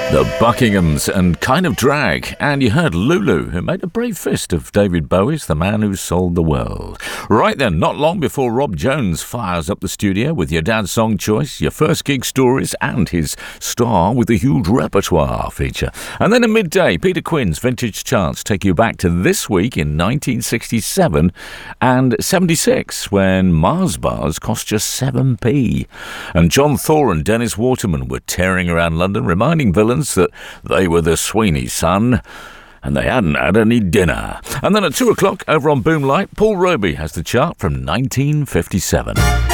The Buckinghams and Kind of Drag. And you heard Lulu, who made a brave fist of David Bowie's The Man Who Sold the World. Right then, not long before Rob Jones fires up the studio with your dad's song choice, your first gig stories, and his Star with a Huge Repertoire feature. And then at midday, Peter Quinn's Vintage Charts take you back to this week in 1967 and 76, when Mars bars cost just 7p. And John Thor and Dennis Waterman were tearing around London, reminding villains that they were the Sweeney son and they hadn't had any dinner. And then at 2 o'clock over on Boomlight, Paul Roby has the chart from 1957.